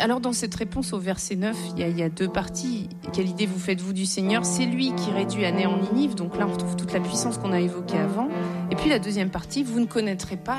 Alors dans cette réponse au verset 9, il y a deux parties. Quelle idée vous faites-vous du Seigneur ? C'est lui qui réduit à néant Ninive. Donc là, on retrouve toute la puissance qu'on a évoquée avant. Et puis la deuxième partie, vous ne connaîtrez pas